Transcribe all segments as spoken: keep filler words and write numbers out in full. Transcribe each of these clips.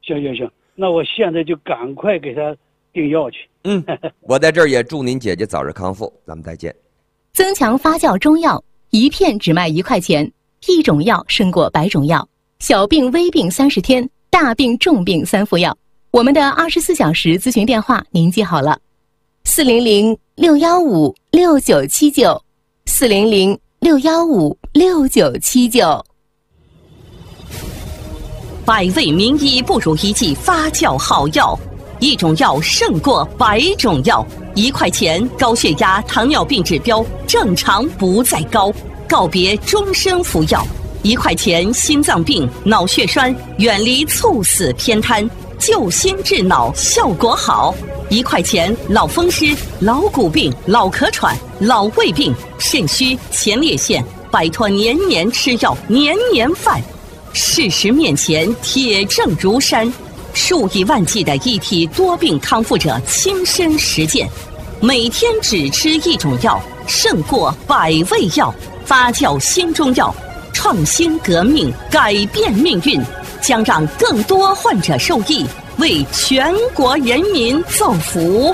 行行行，那我现在就赶快给他订药去。 嗯，我在这儿也祝您姐姐早日康复，咱们再见。 增强发酵中药，一片只卖一块钱，一种药胜过百种药。小病微病三十天，大病重病三副药。我们的二十四小时咨询电话您记好了：四零零六幺五六九七九，四零零六幺五六九七九。 百味名医不如一剂发酵好药，一种药胜过百种药。一块钱，高血压、糖尿病指标正常不再高，告别终身服药。一块钱，心脏病、脑血栓远离猝死偏瘫，救心治脑效果好。一块钱，老风湿、老骨病、老咳喘、老胃病、肾虚、前列腺，摆脱年年吃药、年年犯。事实面前，铁证如山。数以万计的一体多病康复者亲身实践，每天只吃一种药，胜过百味药。发酵新中药，创新革命，改变命运，将让更多患者受益，为全国人民造福。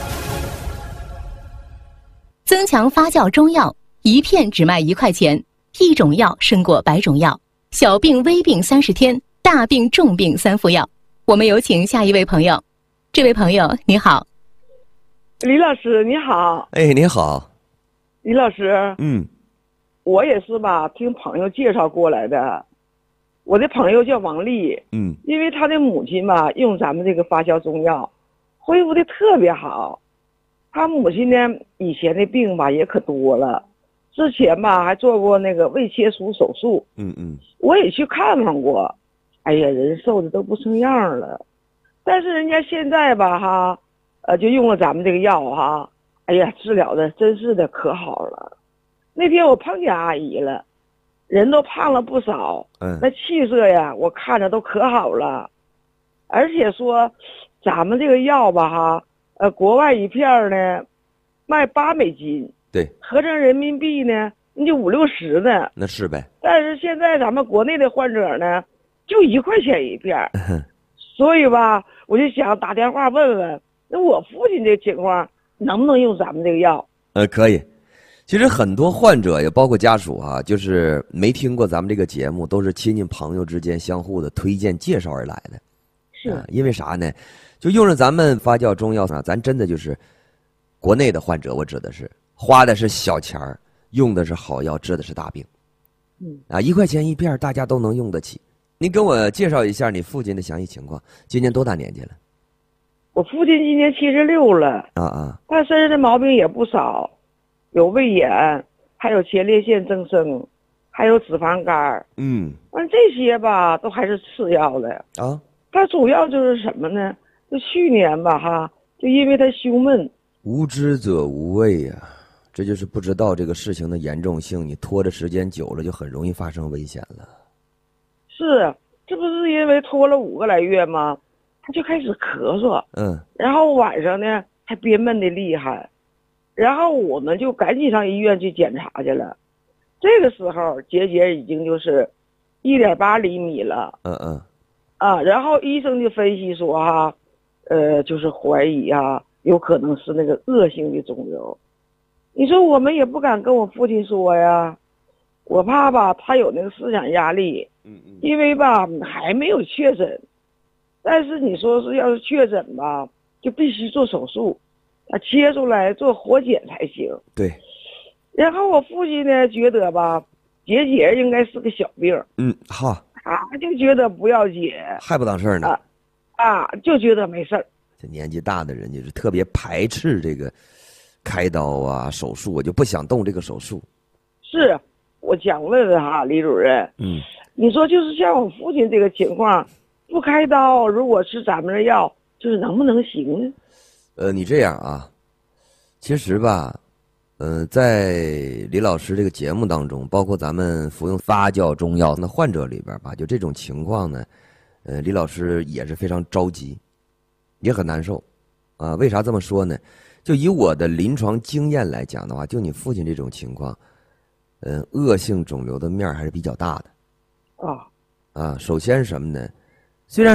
增强发酵中药，一片只卖一块钱，一种药胜过百种药。小病微病三十天，大病重病三副药。我们有请下一位朋友。这位朋友你好。 李老师你好。 哎，你好。 李老师， 嗯， 我也是吧，听朋友介绍过来的。我的朋友叫王丽， 嗯， 因为他的母亲吧用咱们这个发酵中药，恢复的特别好。他母亲呢以前的病吧也可多了，之前吧还做过那个胃切除手术， 嗯嗯， 我也去看望过。哎呀，人瘦的都不成样了，但是人家现在吧哈，呃，就用了咱们这个药哈，哎呀，治疗的真是的可好了。那天我碰见阿姨了，人都胖了不少， 嗯， 那气色呀，我看着都可好了。而且说，咱们这个药吧哈，呃，国外一片呢，卖八美金， 对， 合成人民币呢，那就五六十呢。 那是呗。 但是现在咱们国内的患者呢，就一块钱一片，所以吧，我就想打电话问问，那我父亲这情况能不能用咱们这个药？ 呃，可以。其实很多患者也包括家属啊，就是没听过咱们这个节目，都是亲戚朋友之间相互的推荐介绍而来的。 是、 啊，因为啥呢？就用着咱们发酵中药啊，咱真的就是国内的患者，我指的是花的是小钱儿，用的是好药，治的是大病。 嗯， 啊，一块钱一片，大家都能用得起。您跟我介绍一下你父亲的详细情况，今年多大年纪了？ 我父亲今年七十六了， 啊啊， 他身上的毛病也不少，有胃炎，还有前列腺增生，还有脂肪肝。 嗯， 完这些吧，都还是次要的啊。 他主要就是什么呢？就去年吧哈，就因为他胸闷。 无知者无畏呀、啊，这就是不知道这个事情的严重性，你拖着时间久了，就很容易发生危险了。 是，这不是因为拖了五个来月吗？他就开始咳嗽， 嗯， 然后晚上呢还憋闷的厉害，然后我们就赶紧上医院去检查去了。这个时候结节已经就是一点八厘米了， 嗯嗯， 啊，然后医生就分析说哈，呃，就是怀疑啊，有可能是那个恶性的肿瘤。你说我们也不敢跟我父亲说呀，我怕吧他有那个思想压力， 嗯嗯， 因为吧还没有确诊，但是你说是要是确诊吧，就必须做手术，啊，切出来做活检才行。 对。 然后我父亲呢觉得吧，结节应该是个小病， 嗯，好， 他就觉得不要紧， 还不当事儿呢， 啊，啊，就觉得没事儿。 这年纪大的人就是特别排斥这个开刀啊、手术，我就不想动这个手术。 是，我想问问哈，李主任， 嗯， 你说就是像我父亲这个情况，不开刀，如果吃咱们的药，就是能不能行呢？ 呃，你这样啊，其实吧，呃，在李老师这个节目当中，包括咱们服用发酵中药的患者里边吧，就这种情况呢，呃，李老师也是非常着急，也很难受，啊，为啥这么说呢？就以我的临床经验来讲的话，就你父亲这种情况，呃，恶性肿瘤的面还是比较大的。 啊， 啊，首先是什么呢？